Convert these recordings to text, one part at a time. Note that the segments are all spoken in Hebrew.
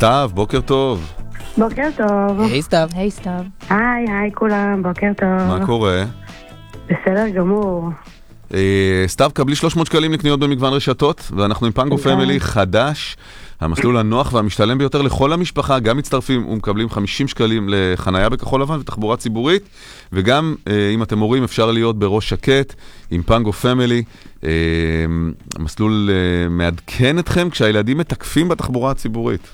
סתיו, בוקר טוב. בוקר טוב. היי סתיו. היי סתיו. היי כולם, בוקר טוב. מה קורה? בסדר גמור. סתיו, קבלי 300 שקלים לקניות במגוון רשתות, ואנחנו עם פנגו פמילי חדש, המסלול הנוח והמשתלם ביותר לכל המשפחה, גם מצטרפים ומקבלים 50 שקלים לחנייה בכחול לבן ותחבורה ציבורית, וגם אם אתם הורים אפשר להיות בראש שקט עם פנגו פמילי, המסלול מעדכן אתכם כשהילדים מתקפים בתחבורה הציבורית.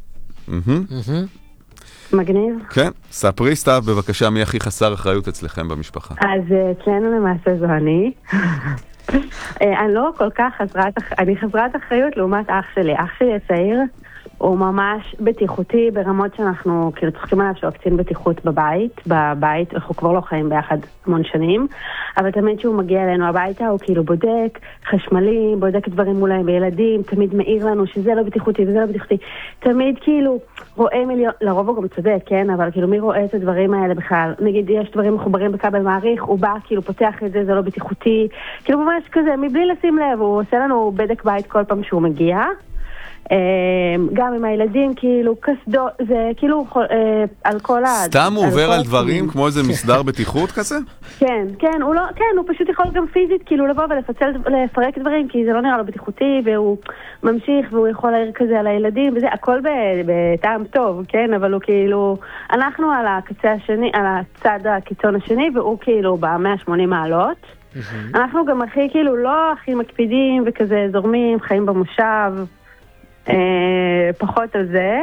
מגניב. כן, ספרי סתיו בבקשה מי הכי חסר אחריות אצלכם במשפחה. אז אצלנו למעשה זו אני. אני לא כל כך אני חסרת אחריות לעומת אח שלי. אח שלי הצעיר הוא ממש בטיחותי ברמות שאנחנו כאילו צוחקים עליו שהוא קצין בטיחות בבית, אנחנו כבר לא חיים ביחד המון שנים, אבל תמיד שהוא מגיע אלינו הביתה הוא כאילו בודק חשמלי, בודק דברים מולהם בילדים, תמיד מעיר לנו שזה לא בטיחותי וזה לא בטיחותי, תמיד כאילו רואה מיליון, לרוב הוא גם צודק, כן, אבל כאילו מי רואה את הדברים האלה בכלל, נגיד יש דברים מחוברים בכבל מעריך, הוא בא כאילו פותח את זה, זה לא בטיחותי, כאילו ממש כזה, מבלי לשים לב, הוא עושה לנו בדק בית כל פעם שהוא מגיע, גם עם הילדים, כאילו, קסדו, זה כאילו על כל סתם הוא עובר על דברים כמו איזה מסדר בטיחות כזה? כן, כן, הוא פשוט יכול גם פיזית כאילו לבוא ולפרק דברים, כי זה לא נראה לו בטיחותי, והוא ממשיך והוא יכול להעיר כזה על הילדים, וזה הכל בטעם טוב, כן, אבל הוא כאילו, אנחנו על הקצה השני, על הצד הקיצון השני, והוא כאילו ב-180 מעלות. אנחנו גם הכי כאילו לא הכי מקפידים וכזה זורמים, חיים במושב, פחות על זה,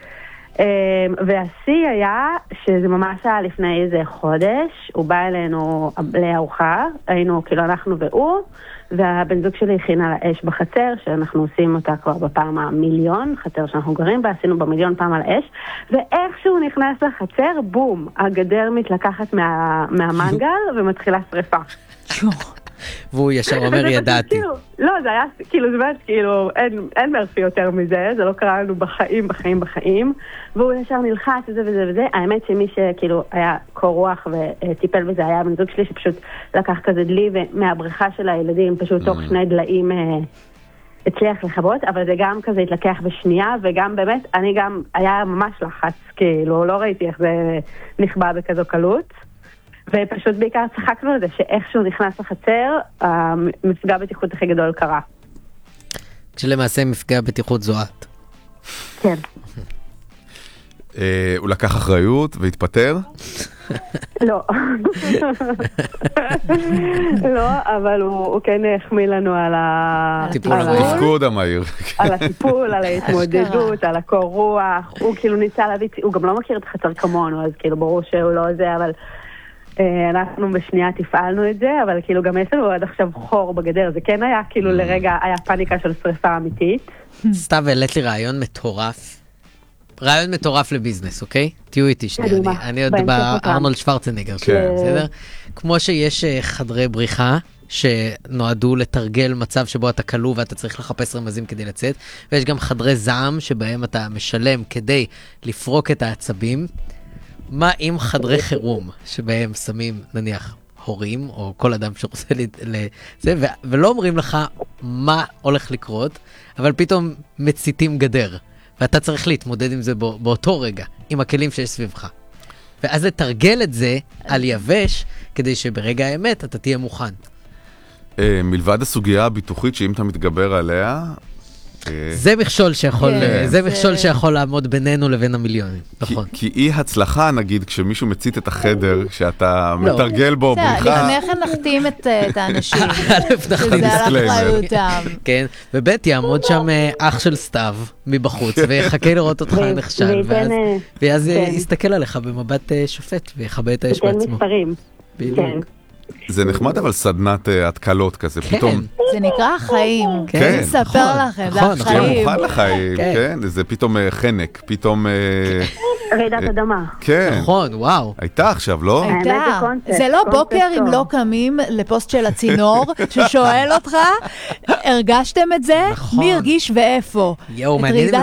והשיא היה שזה ממש היה לפני איזה חודש, הוא בא אלינו לארוחה, היינו כאילו אנחנו והוא, והבן זוג שלי הכין על האש בחצר, שאנחנו עושים אותה כבר בפעם המיליון, חצר שאנחנו גרים בה, עשינו במיליון פעם על האש, ואיך שהוא נכנס לחצר, בום, הגדר מתלקחת מהמנגל ומתחילה שריפה. והוא ישר אומר ידעתי. לא, זה היה, כאילו, זה באמת, כאילו, אין מרפי יותר מזה, זה לא קרה לנו בחיים, והוא ישר נלחץ וזה וזה וזה, האמת שמי שכאילו היה קור רוח וטיפל בזה היה בן זוג שלי שפשוט לקח כזה דלי ומהבריכה של הילדים, פשוט תוך שני דליים הצליח לחבות, אבל זה גם כזה התלקח בשנייה, וגם באמת, אני גם, היה ממש לחץ, כאילו, לא ראיתי איך זה נכבה בכזו קלות. ופשוט בעיקר צחקנו על זה שאיך שהוא נכנס לחצר, המפגע בטיחות הכי גדול קרה. כשלמעשה מפגע בטיחות זוהת. כן. הוא לקח אחריות והתפטר? לא. לא, אבל הוא כן החמיא לנו על התפקוד המהיר. על הטיפול, על ההתמודדות, על הקור רוח. הוא כאילו ניסה להביא, הוא גם לא מכיר את החצר כמונו, אז כאילו ברור שהוא לא זה, אבל אנחנו בשנייה תפעלנו את זה, אבל כאילו גם יש לנו עד עכשיו חור בגדר, זה כן היה כאילו לרגע, היה פאניקה של שריפה אמיתית. סתיו, העלית לי רעיון מטורף לביזנס, אוקיי? תהיו איתי שנייה, אני עוד בארנולד שוורצנגר שלהם, בסדר? כמו שיש חדרי בריחה, שנועדו לתרגל מצב שבו אתה כלוא ואתה צריך לחפש רמזים כדי לצאת, ויש גם חדרי זעם שבהם אתה משלם כדי לפרוק את העצבים. מה עם חדרי חירום, שבהם שמים, נניח, הורים, או כל אדם שרוצה לזה, ולא אומרים לך מה הולך לקרות, אבל פתאום מציתים גדר, ואתה צריך להתמודד עם זה באותו רגע, עם הכלים שיש סביבך. ואז לתרגל את זה על יבש, כדי שברגע האמת אתה תהיה מוכן. מלבד הסוגיה הביטוחית שאם אתה מתגבר עליה, זה מכשול שיכול לעמוד בינינו לבין המיליונים, נכון. כי אי הצלחה, נגיד, כשמישהו מצית את החדר, כשאתה מתרגל בו בריחה. לפני כן נחתים את האנשים. שזה על אחריותם. כן, ובית יעמוד שם אח של סתיו מבחוץ, ויחכה לראות אותך נכשל, ואז יסתכל עליך במבט שופט, ויחבא את האש בעצמו. כן. זה נחמד אבל סדנת התקלות כזה, פתאום. זה נקרא חיים. כן. נספר לכם, זה החיים. זה מוכן לחיים, כן. זה פתאום חנק, פתאום רעידת אדמה. כן. נכון, וואו. הייתה עכשיו, לא? הייתה. זה לא בוקר אם לא קמים לפוסט של הצינור, ששואל אותך, הרגשתם את זה? מי הרגיש ואיפה? יואו, מעניין